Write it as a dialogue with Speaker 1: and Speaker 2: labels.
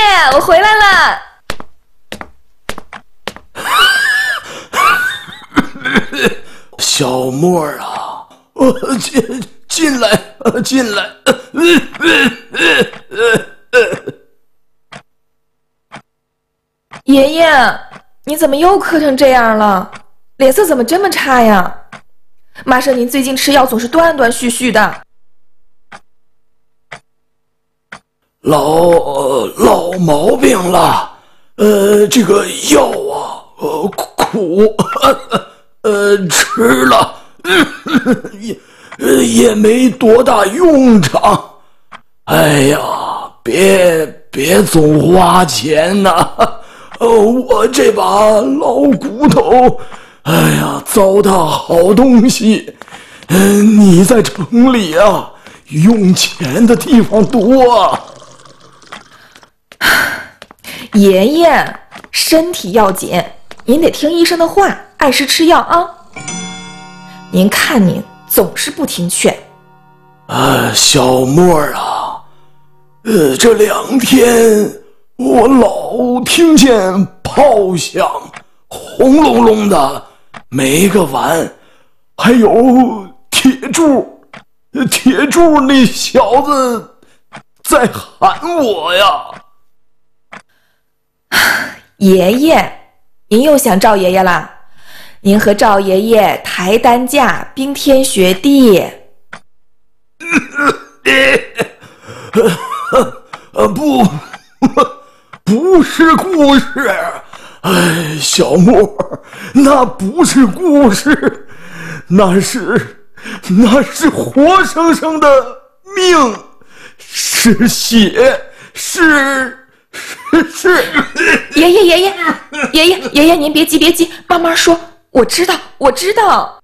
Speaker 1: 我回来了。
Speaker 2: 小沫儿啊，进来，进来。
Speaker 1: 爷爷，你怎么又磕成这样了？脸色怎么这么差呀？妈说您最近吃药总是断断续续的。
Speaker 2: 老毛病了，这个药啊，苦，吃了，也没多大用场。哎呀，别总花钱呐！我这把老骨头，哎呀，糟蹋好东西。你在城里啊，用钱的地方多啊。
Speaker 1: 爷爷，身体要紧，您得听医生的话，按时吃药啊。您看您总是不听劝。
Speaker 2: 小沫儿啊，这2天我老听见炮响，轰隆隆的，没个完。还有铁柱那小子在喊我呀。
Speaker 1: 爷爷，您又想赵爷爷啦？您和赵爷爷抬担架，冰天雪地。
Speaker 2: 不是故事。小沫儿，那不是故事，那是活生生的命，是血，是。
Speaker 1: 爷爷，您别急，慢慢说。我知道。